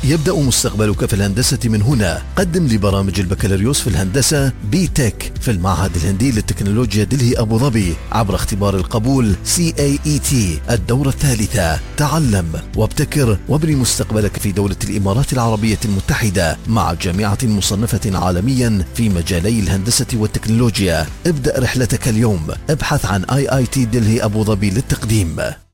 يبدأ مستقبلك في الهندسة من هنا. قدم لبرامج البكالوريوس في الهندسة بي تك في المعهد الهندي للتكنولوجيا دلهي أبو ظبي عبر اختبار القبول CAET الدورة الثالثة. تعلم وابتكر وابني مستقبلك في دولة الإمارات العربية المتحدة مع جامعة مصنفة عالميا في مجالي الهندسة والتكنولوجيا. ابدأ رحلتك اليوم. ابحث عن IIT دلهي أبو ظبي للتقديم.